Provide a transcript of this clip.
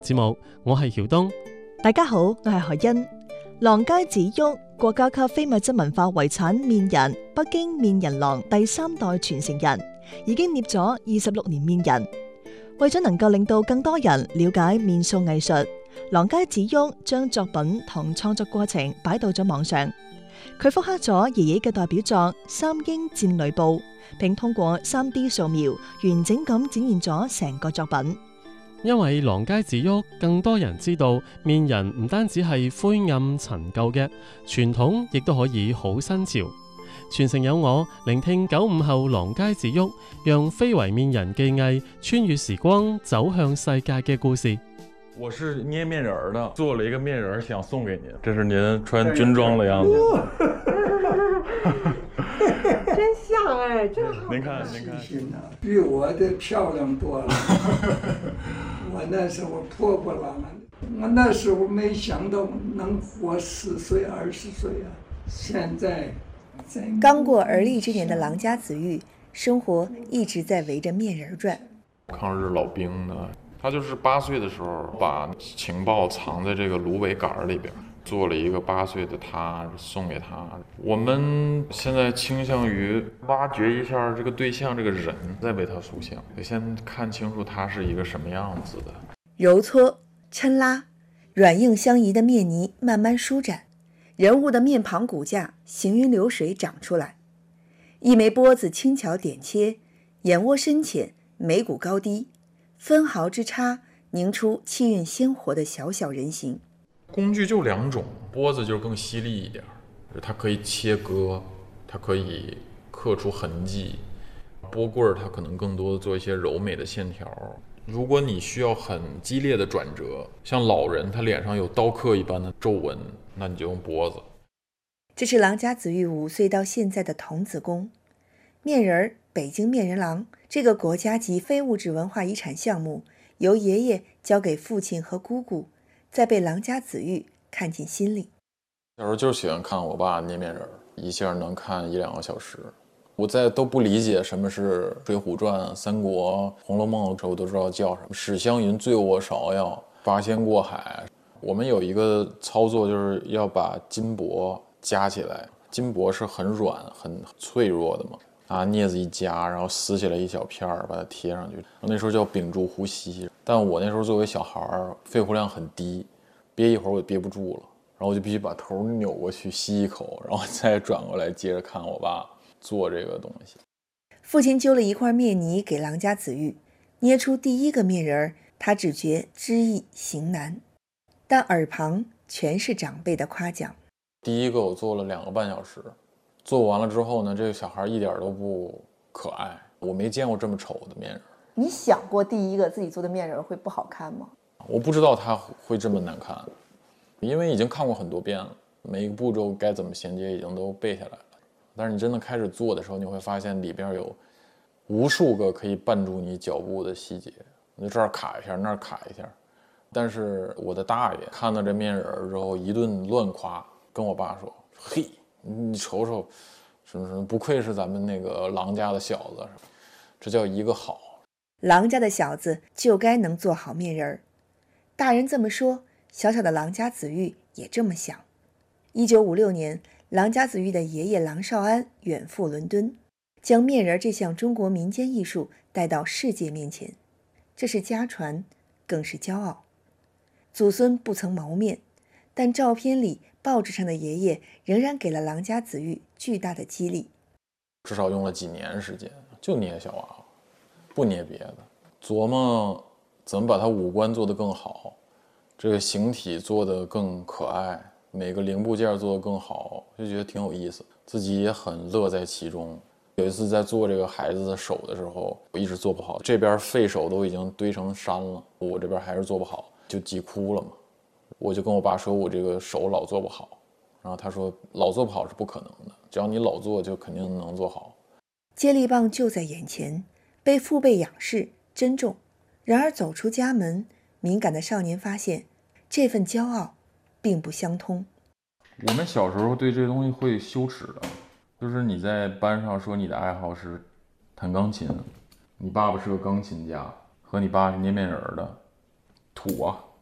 節目，我係曉東。 大家好，我係何欣。廊街子旭國家級非物質文化遺產面人，北京面人廊第3代傳承人，已經捏咗26年面人。為咗能夠令到更多人了解面塑藝術，廊街子旭將作品同創作過程擺到咗網上。佢復刻咗爺爺嘅代表作《三英戰呂布》，並通過 3D 掃描完整咁展現咗成個作品。 因為廊街子旭，更多人知道面人唔單止係灰暗陳舊嘅傳統，亦都可以好新潮。傳承有我，聆聽95後廊街子旭，讓非遺面人技藝穿越時光，走向世界嘅故事。 我是捏面人的，做了一个面人想送给您，这是您穿军装的样子。 真像哎，真好。 您看， 比我的漂亮多了。我那时候破破烂烂的，我那时候没想到能活10岁20岁啊！现在刚过而立之年的廊家子玉，生活一直在围着面人转。 抗日老兵呢，他就是8岁的时候把情报藏在这个芦苇杆里边，做了一个8岁的他送给他。我们现在倾向于挖掘一下这个对象这个人，再为他塑像，得先看清楚他是一个什么样子的。 揉搓、抻拉，软硬相宜的面泥慢慢舒展，人物的面庞骨架行云流水长出来。一枚波子轻巧点切，眼窝深浅，眉骨高低，分毫之差凝出气韵鲜活的小小人形。 工具就2种，波子就更犀利一点，它可以切割，它可以刻出痕迹。波棍它可能更多的做一些柔美的线条。如果你需要很激烈的转折，像老人他脸上有刀刻一般的皱纹，那你就用波子。 这是廊家子玉5岁到现在的童子功。面人北京面人廊这个国家级非物质文化遗产项目，由爷爷交给父亲和姑姑，再被廊家子玉看进心里。 小时候就是喜欢看我爸捏面人，一下能看1、2个小时。我在都不理解什么是《水浒传》《三国》《红楼梦》的时候，我都知道叫什么。史湘云醉卧芍药，八仙过海。我们有一个操作，就是要把金箔夹起来。金箔是很软很脆弱的嘛，拿镊子一夹，然后撕下来一小片儿，把它贴上去。那时候叫屏住呼吸，但我那时候作为小孩儿，肺活量很低，憋一会儿我憋不住了，然后我就必须把头扭过去吸一口，然后再转过来接着看我爸做这个东西。 父亲揪了一块面泥给廊家子玉，捏出第一个面人，他只觉知易行难，但耳旁全是长辈的夸奖。 第一个我做了2个半小时，做完了之后呢，这个小孩一点都不可爱，我没见过这么丑的面人。 你想过第一个自己做的面人会不好看吗？ 我不知道他会这么难看，因为已经看过很多遍了，每一个步骤该怎么衔接已经都背下来了。但是你真的开始做的时候，你会发现里边有无数个可以绊住你脚步的细节，你这儿卡一下，那儿卡一下。但是我的大爷看到这面人之后一顿乱夸，跟我爸说：“嘿，你瞅瞅，什么什么，不愧是咱们那个廊家的小子，这叫一个好。” 廊家的小子就该能做好面人。大人这么说，小小的廊家子玉也这么想。1956年，廊家子玉的爷爷郎绍安远赴伦敦，将面人这项中国民间艺术带到世界面前。这是家传，更是骄傲。祖孙不曾谋面，但照片里报纸上的爷爷仍然给了廊家子玉巨大的激励。 至少用了几年时间，就捏小娃娃，不捏别的，琢磨怎么把它五官做得更好，这个形体做得更可爱，每个零部件做得更好，就觉得挺有意思，自己也很乐在其中。有一次在做这个孩子的手的时候，我一直做不好，这边废手都已经堆成山了，我这边还是做不好，就急哭了嘛。我就跟我爸说，我这个手老做不好，然后他说老做不好是不可能的，只要你老做就肯定能做好。 接力棒就在眼前，被父辈仰视珍重。然而走出家门，敏感的少年发现这份骄傲并不相通。 我们小时候对这东西会羞耻的，就是你在班上说你的爱好是弹钢琴，你爸爸是个钢琴家，和你爸是捏面人的，土啊，